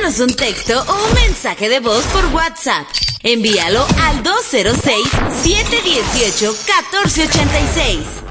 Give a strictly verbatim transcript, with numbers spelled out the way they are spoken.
Envíanos un texto o un mensaje de voz por WhatsApp. Envíalo al dos cero seis, siete uno ocho, uno cuatro ocho seis.